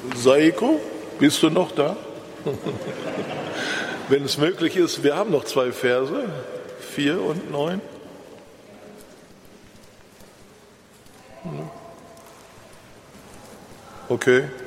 Saiko, bist du noch da? Wenn es möglich ist, wir haben noch 2 Verse, 4 und 9. Okay.